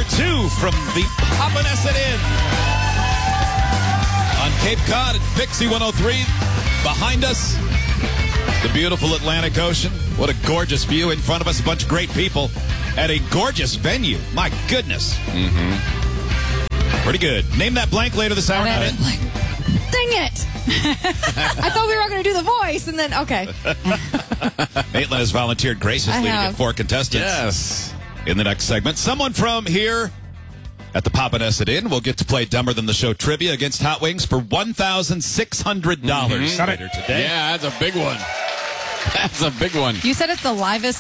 number 2 from the Papaneset Inn on Cape Cod at Pixie 103. Behind us, the beautiful Atlantic Ocean. What a gorgeous view. In front of us, a bunch of great people at a gorgeous venue. My goodness. Pretty good. Name that blank later this hour. Dang it. I thought we were going to do the voice, and then, okay. Maitland has volunteered graciously to get 4 contestants. Yes. In the next segment, someone from here at the Papaneset Inn will get to play Dumber Than the Show trivia against Hot Wings for $1,600 later today. Yeah, that's a big one. That's a big one. You said it's the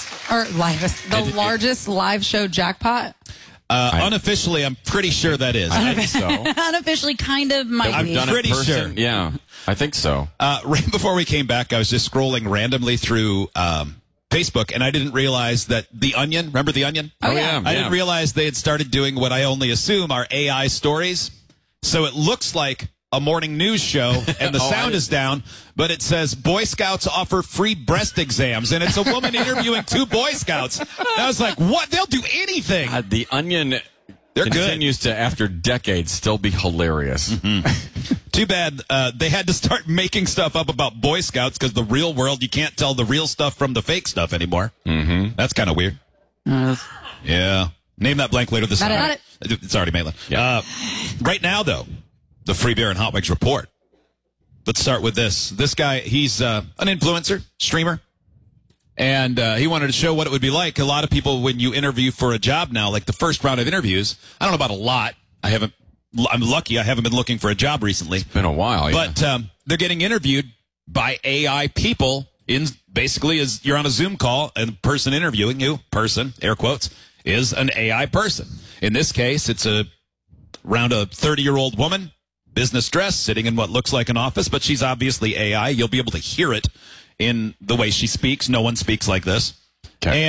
largest live show jackpot? Unofficially, I'm pretty sure that is. I think so. Unofficially, kind of might I'm be. done pretty sure. Yeah, I think so. Right before we came back, I was just scrolling randomly through Facebook, and I didn't realize that The Onion, remember The Onion? Oh, yeah. I didn't realize they had started doing what I only assume are AI stories. So it looks like a morning news show, and the sound is down, but it says Boy Scouts offer free breast exams, and it's a woman interviewing 2 Boy Scouts. And I was like, what? They'll do anything. The Onion They're continues to, after decades, still be hilarious. Too bad they had to start making stuff up about Boy Scouts because the real world, you can't tell the real stuff from the fake stuff anymore. That's kind of weird. Yeah. Name that blank later this hour. Got it. It's already Maitland. Yeah. Right now, though, the Free Beer and Hot Wings report. Let's start with this. This guy, he's an influencer, streamer, and he wanted to show what it would be like. A lot of people, when you interview for a job now, like the first round of interviews, I don't know about a lot. I'm lucky I haven't been looking for a job recently. It's been a while, yeah. But they're getting interviewed by AI people in basically as you're on a Zoom call and the person interviewing you, person, air quotes, is an AI person. In this case, it's around a 30-year-old woman, business dress, sitting in what looks like an office, but she's obviously AI. You'll be able to hear it in the way she speaks. No one speaks like this. Okay.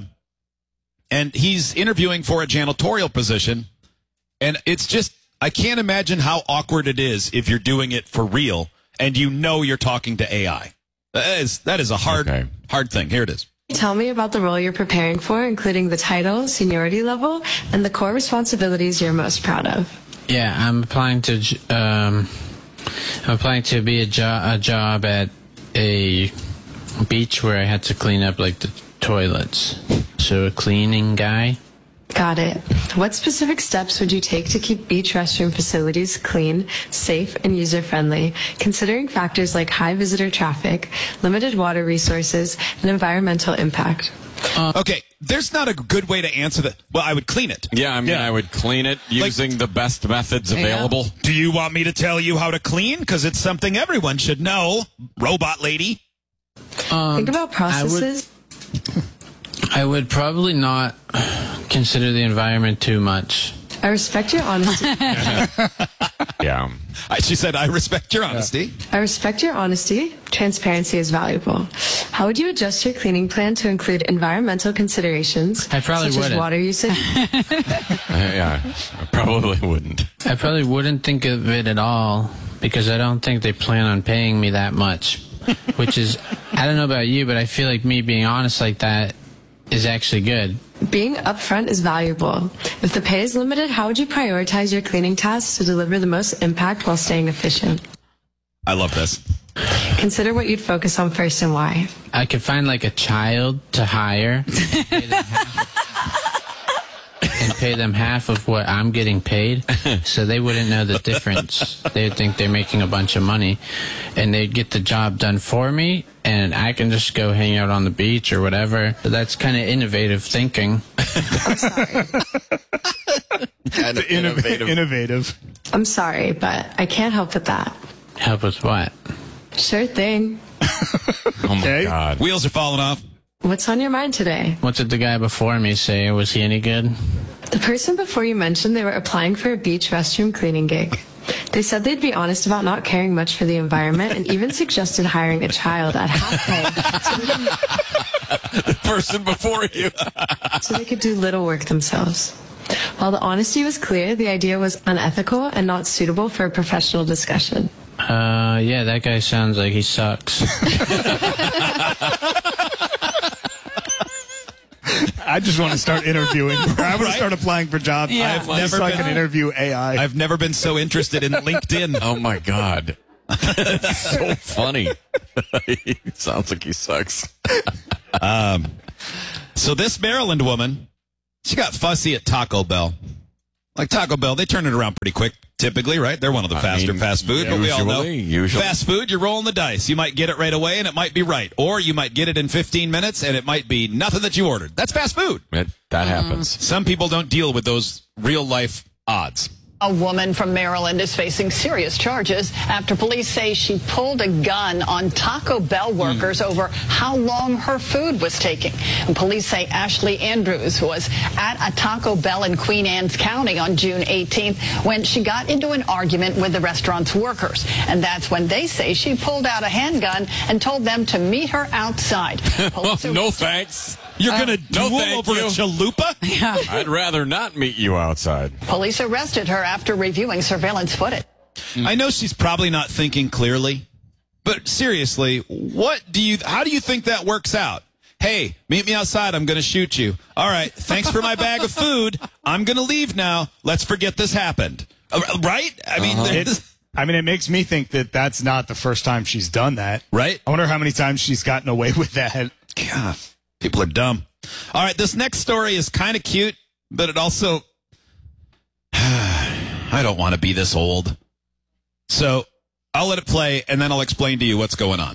And he's interviewing for a janitorial position, and it's just, I can't imagine how awkward it is if you're doing it for real and you know you're talking to AI. That is a hard thing. Here it is. Tell me about the role you're preparing for, including the title, seniority level, and the core responsibilities you're most proud of. Yeah, I'm applying to be a job at a beach where I had to clean up like the toilets. So a cleaning guy. Got it. What specific steps would you take to keep beach restroom facilities clean, safe, and user-friendly, considering factors like high visitor traffic, limited water resources, and environmental impact? Okay, there's not a good way to answer that. Well, I would clean it. Yeah, I mean, I would clean it using the best methods available. Do you want me to tell you how to clean? Because it's something everyone should know. Robot lady. Think about processes. I would probably not consider the environment too much. I respect your honesty. Yeah. She said, I respect your honesty. I respect your honesty. Transparency is valuable. How would you adjust your cleaning plan to include environmental considerations, I probably such as wouldn't. water usage? Yeah, I probably wouldn't. I probably wouldn't think of it at all because I don't think they plan on paying me that much, which is, I don't know about you, but I feel like me being honest like that is actually good. Being upfront is valuable. If the pay is limited, how would you prioritize your cleaning tasks to deliver the most impact while staying efficient? I love this. Consider what you'd focus on first and why. I could find like a child to hire and pay them half of what I'm getting paid, so they wouldn't know the difference. They would think they're making a bunch of money, and they'd get the job done for me, and I can just go hang out on the beach or whatever. But that's kind of innovative thinking. I'm sorry. Innovative. I'm sorry, but I can't help with that. Help with what? Sure thing. Oh, my God. Wheels are falling off. What's on your mind today? What did the guy before me say? Was he any good? The person before you mentioned they were applying for a beach restroom cleaning gig. They said they'd be honest about not caring much for the environment and even suggested hiring a child at half pay The person before you. so they could do little work themselves. While the honesty was clear, the idea was unethical and not suitable for a professional discussion. Yeah, that guy sounds like he sucks. I just want to start interviewing. I want to start applying for jobs. Yeah. I've never so I can interview AI. I've never been so interested in LinkedIn. Oh my God. That's so funny. He sounds like he sucks. So this Maryland woman, she got fussy at Taco Bell. Like Taco Bell, they turn it around pretty quick, typically, right? They're one of the faster fast food, but we all know. Usually. Fast food, you're rolling the dice. You might get it right away, and it might be right. Or you might get it in 15 minutes, and it might be nothing that you ordered. That's fast food. That happens. Some people don't deal with those real-life odds. A woman from Maryland is facing serious charges after police say she pulled a gun on Taco Bell workers over how long her food was taking. And police say Ashley Andrews was at a Taco Bell in Queen Anne's County on June 18th when she got into an argument with the restaurant's workers. And that's when they say she pulled out a handgun and told them to meet her outside. No thanks. You're going to no, duel thank over you. a chalupa? Yeah. I'd rather not meet you outside. Police arrested her after reviewing surveillance footage. I know she's probably not thinking clearly, but seriously, how do you think that works out? Hey, meet me outside. I'm going to shoot you. All right. Thanks for my bag of food. I'm going to leave now. Let's forget this happened. Right? I mean, it makes me think that that's not the first time she's done that. Right? I wonder how many times she's gotten away with that. God, people are dumb. All right. This next story is kind of cute, but it also, I don't want to be this old. So I'll let it play and then I'll explain to you what's going on.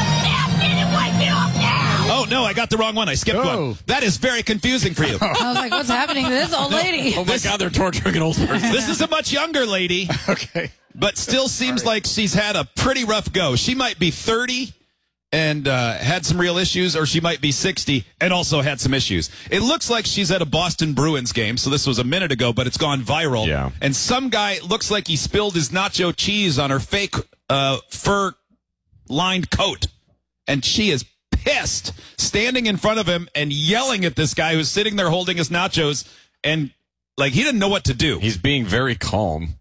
Oh, no, I got the wrong one. I skipped one. That is very confusing for you. I was like, what's happening to this old lady? Oh my God, they're torturing an old person. This is a much younger lady. Okay. But still seems like she's had a pretty rough go. She might be 30 and had some real issues, or she might be 60 and also had some issues. It looks like she's at a Boston Bruins game, so this was a minute ago, but it's gone viral. Yeah. And some guy looks like he spilled his nacho cheese on her fake fur-lined coat. And she is pissed, standing in front of him and yelling at this guy who's sitting there holding his nachos, and like he didn't know what to do. He's being very calm.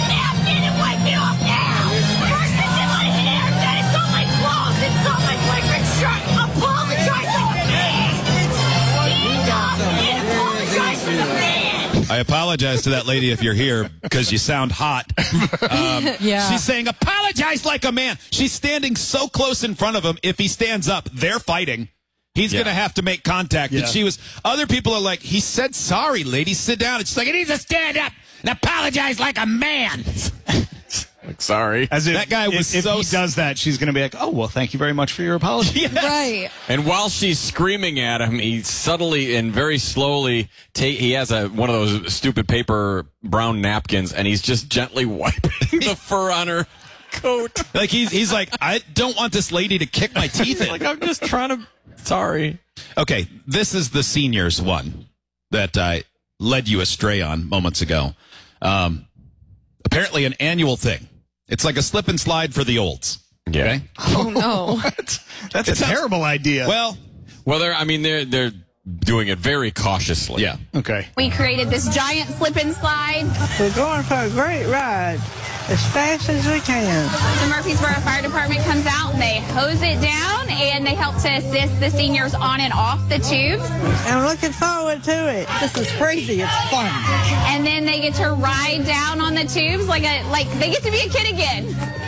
I apologize to that lady if you're here because you sound hot. Yeah. She's saying, apologize like a man. She's standing so close in front of him. If he stands up, they're fighting. He's going to have to make contact. Yeah. And other people are like, he said sorry, lady, sit down. It's like, he needs to stand up and apologize like a man. Like, sorry. As if, That guy was if so he does that, she's going to be like, oh, well, thank you very much for your apology. Yes. Right. And while she's screaming at him, he subtly and very slowly he has one of those stupid paper brown napkins, and he's just gently wiping the fur on her coat. Like he's like, I don't want this lady to kick my teeth in. Like, I'm just trying to. Sorry. Okay, this is the seniors one that I led you astray on moments ago. Apparently an annual thing. It's like a slip and slide for the olds. Yeah. Okay? Oh, no. That's a terrible idea. Well, they're doing it very cautiously. yeah. Okay. We created this giant slip and slide. We're going for a great ride as fast as we can. The Murfreesboro Fire Department comes out and they hose it down and they help to assist the seniors on and off the tubes. I'm looking forward to it. This is crazy. It's fun. And then they get to ride down on the tubes like they get to be a kid again.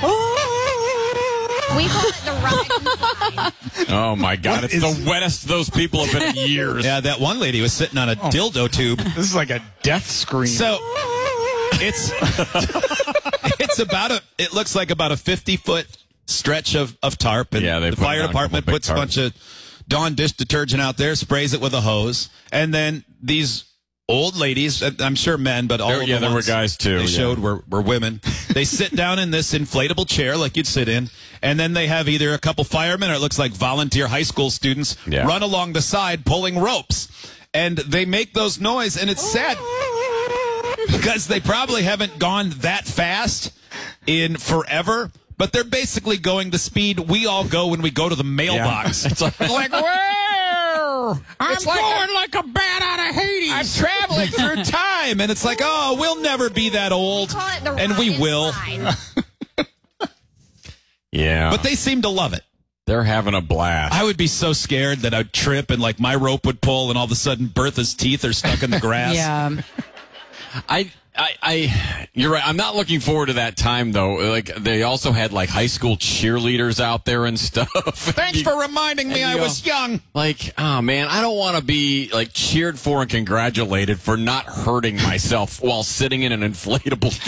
We call it the ride and slide. Oh my God! It's the wettest those people have been in years. Yeah, that one lady was sitting on a dildo tube. This is like a death scream. So it's it looks like about a 50-foot stretch of tarp. And Yeah, they the put fire down a department couple big puts a bunch of Dawn dish detergent out there, sprays it with a hose, and then these old ladies, I'm sure men, but all of the there were ones guys too. they yeah. showed were women. They sit down in this inflatable chair like you'd sit in, and then they have either a couple firemen or it looks like volunteer high school students run along the side pulling ropes. And they make those noise, and it's sad because they probably haven't gone that fast in forever, but they're basically going the speed we all go when we go to the mailbox. It's like whoa! I'm going like a bat out of Hades. I'm traveling through time, and it's like, oh, we'll never be that old, We call it the and ride we and will. slide. Yeah, But they seem to love it. They're having a blast. I would be so scared that I'd trip and like my rope would pull and all of a sudden Bertha's teeth are stuck in the grass. Yeah. You're right. I'm not looking forward to that time though. Like they also had like high school cheerleaders out there and stuff. Thanks for reminding me I was young. Like, oh man, I don't want to be like cheered for and congratulated for not hurting myself while sitting in an inflatable